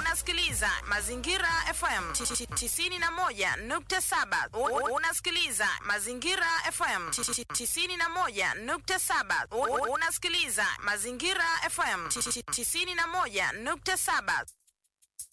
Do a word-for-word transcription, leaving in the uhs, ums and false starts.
Unasikiliza Mazingira F M tisini na moja nukta saba. Unasikiliza Mazingira F M tisini na moja nukta saba. Unasikiliza Mazingira F M tisini na moja nukta saba.